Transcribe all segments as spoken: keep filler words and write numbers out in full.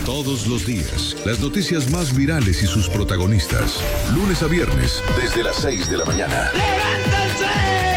Todos los días, las noticias más virales y sus protagonistas. Lunes a viernes, desde las seis de la mañana. ¡Levántense!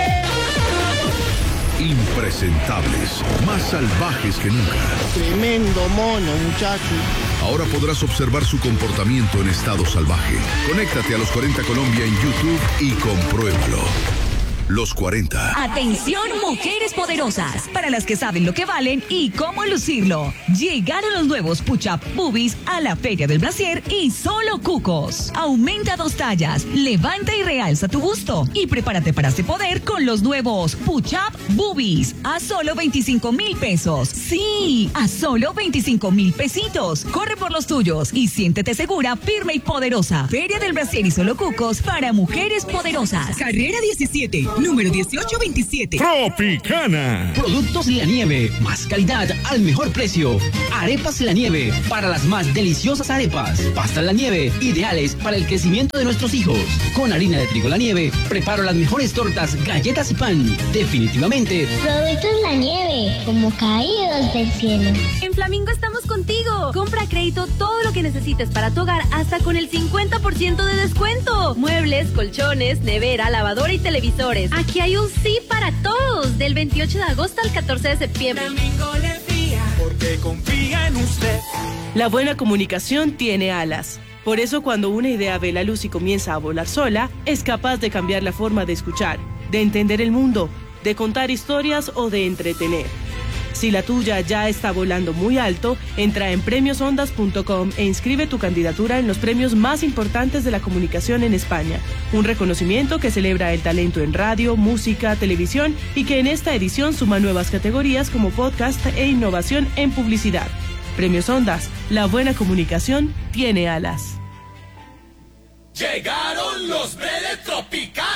Impresentables, más salvajes que nunca. Tremendo mono, muchacho. Ahora podrás observar su comportamiento en estado salvaje. Conéctate a Los cuarenta Colombia en YouTube y compruébalo. Los cuarenta. Atención, mujeres poderosas, para las que saben lo que valen y cómo lucirlo. Llegaron los nuevos Push-Up Boobies a la Feria del Brasier y solo cucos. Aumenta dos tallas, levanta y realza tu busto y prepárate para este poder con los nuevos Push-Up Boobies a solo veinticinco mil pesos. Sí, a solo veinticinco mil pesitos. Corre por los tuyos y siéntete segura, firme y poderosa. Feria del Brasier y solo cucos para mujeres poderosas. Carrera diecisiete. Número dieciocho veintisiete. Tropicana. Productos La Nieve. Más calidad al mejor precio. Arepas La Nieve. Para las más deliciosas arepas. Pasta La Nieve. Ideales para el crecimiento de nuestros hijos. Con harina de trigo La Nieve. Preparo las mejores tortas, galletas y pan. Definitivamente. Productos La Nieve. Como caídos del cielo. En Flamingo estamos contigo. Compra a crédito todo lo que necesites para tu hogar hasta con el cincuenta por ciento de descuento. Muebles, colchones, nevera, lavadora y televisores. Aquí hay un sí para todos, del veintiocho de agosto al catorce de septiembre. Flamingo le fía, porque confía en usted. La buena comunicación tiene alas. Por eso cuando una idea ve la luz y comienza a volar sola, es capaz de cambiar la forma de escuchar, de entender el mundo, de contar historias o de entretener. Si la tuya ya está volando muy alto, entra en premios ondas punto com e inscribe tu candidatura en los premios más importantes de la comunicación en España. Un reconocimiento que celebra el talento en radio, música, televisión y que en esta edición suma nuevas categorías como podcast e innovación en publicidad. Premios Ondas, la buena comunicación tiene alas. Llegaron los Bredes Tropicana.